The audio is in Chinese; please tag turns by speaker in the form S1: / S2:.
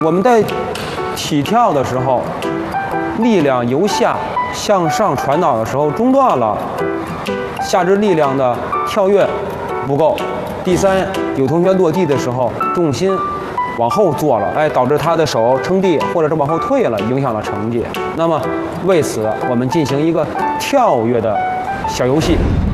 S1: 我们在起跳的时候，力量由下向上传导的时候中断了，下肢力量的跳跃不够。第三，有同学落地的时候重心往后坐了，导致他的手撑地或者是往后退了，影响了成绩。那么为此，我们进行一个跳跃的小游戏。